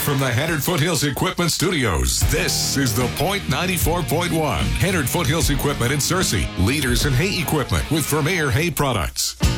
from the Hennard Foothills Equipment Studios, this is The Point 94.1. Hennard Foothills Equipment in Searcy. Leaders in hay equipment with Vermeer Hay Products.